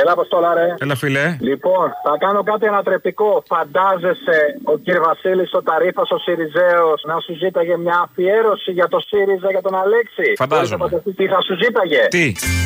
Έλα, Αποστόλα, ρε. Έλα, φίλε. Λοιπόν, θα κάνω κάτι ανατρεπτικό. Φαντάζεσαι ο κύριε Βασίλη ο Ταρίφα, ο Σιριζέος, να σου ζήταγε μια αφιέρωση για το ΣΥΡΙΖΑ για τον Αλέξη? Φαντάζομαι. Τι θα σου ζήταγε? Τι?